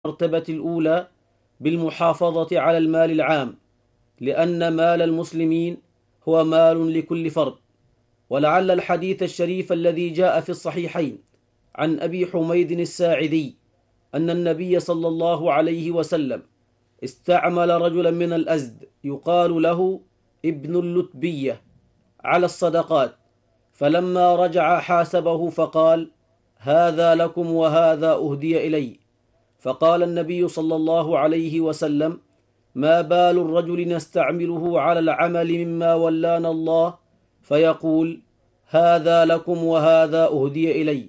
المرتبة الأولى بالمحافظة على المال العام، لأن مال المسلمين هو مال لكل فرد. ولعل الحديث الشريف الذي جاء في الصحيحين عن أبي حميد الساعدي أن النبي صلى الله عليه وسلم استعمل رجلا من الأزد يقال له ابن اللتبية على الصدقات، فلما رجع حاسبه فقال: هذا لكم وهذا أهدي إلي. فقال النبي صلى الله عليه وسلم: ما بال الرجل نستعمله على العمل مما ولانا الله فيقول: هذا لكم وهذا أهدي إلي،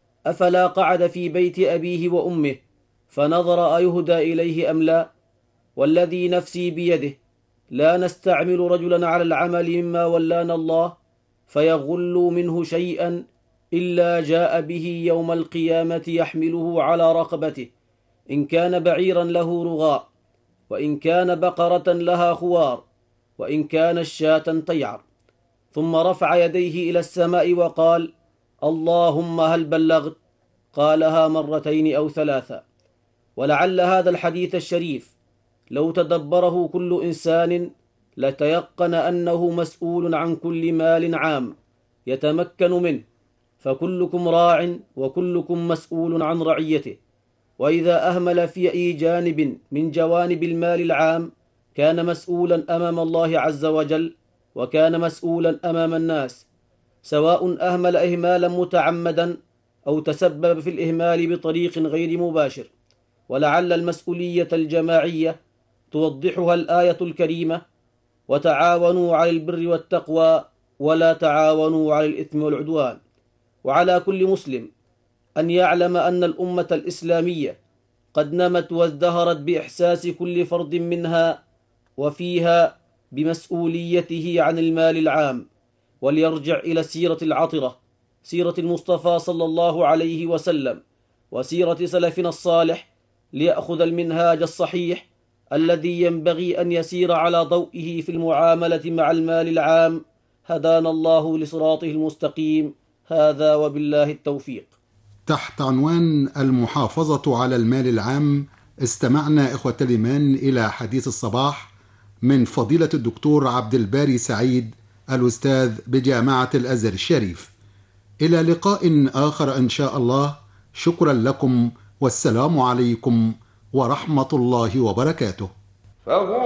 أفلا قعد في بيت أبيه وأمه فنظر أيهدى إليه أم لا؟ والذي نفسي بيده لا نستعمل رجلا على العمل مما ولانا الله فيغل منه شيئا إلا جاء به يوم القيامة يحمله على رقبته، إن كان بعيرا له رغاء، وإن كان بقرة لها خوار، وإن كان الشاة تيعر. ثم رفع يديه إلى السماء وقال: اللهم هل بلغت؟ قالها مرتين أو ثلاثة. ولعل هذا الحديث الشريف لو تدبره كل إنسان لتيقن أنه مسؤول عن كل مال عام يتمكن منه، فكلكم راع وكلكم مسؤول عن رعيته. وإذا أهمل في أي جانب من جوانب المال العام كان مسؤولا أمام الله عز وجل، وكان مسؤولا أمام الناس، سواء أهمل إهمالا متعمدا أو تسبب في الإهمال بطريق غير مباشر. ولعل المسؤولية الجماعية توضحها الآية الكريمة: وتعاونوا على البر والتقوى ولا تعاونوا على الإثم والعدوان. وعلى كل مسلم أن يعلم أن الأمة الإسلامية قد نمت وازدهرت بإحساس كل فرد منها وفيها بمسؤوليته عن المال العام، وليرجع إلى السيرة العطرة، سيرة المصطفى صلى الله عليه وسلم، وسيرة سلفنا الصالح، ليأخذ المنهاج الصحيح الذي ينبغي أن يسير على ضوئه في المعاملة مع المال العام. هدانا الله لصراطه المستقيم. هذا وبالله التوفيق. تحت عنوان المحافظة على المال العام استمعنا إخوة الإيمان إلى حديث الصباح من فضيلة الدكتور عبد الباري سعيد الأستاذ بجامعة الأزهر الشريف. إلى لقاء آخر إن شاء الله. شكرا لكم، والسلام عليكم ورحمة الله وبركاته.